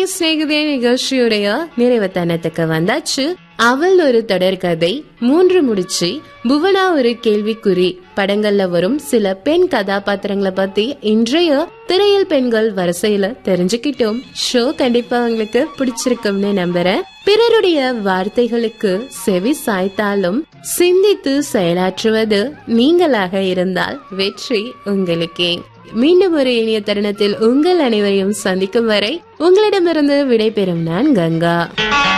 சிநேகிதே நிகழ்ச்சியுடைய நிறைவு தருணத்துக்கு வந்தாச்சு. அவள் ஒரு தொடர்கதை, 3 முடிச்சு, புவனா ஒரு கேள்விக்குறி படங்கள்ல வரும் சில பெண் கதாபாத்திரங்களை பத்தி இன்றைய திரையில் பெண்கள் வரிசையில தெரிஞ்சுக்கிட்டோம். ஷோ கண்டிப்பா உங்களுக்கு பிடிச்சிருக்கும்னு நம்புறேன். பிறருடைய வார்த்தைகளுக்கு செவி சாய்த்தாலும் சிந்தித்து செயலாற்றுவது நீங்களாக இருந்தால் வெற்றி உங்களுக்கே. மீண்டும் ஒரு இனிய தருணத்தில் உங்கள் அனைவரையும் சந்திக்கும் வரை உங்களிடமிருந்து விடைபெறும் நான் கங்கா.